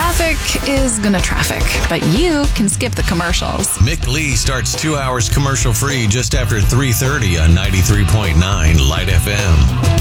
traffic is gonna traffic, but you can skip the commercials. Mick Lee starts 2 hours commercial-free just after 3:30 on 93.9 Light FM.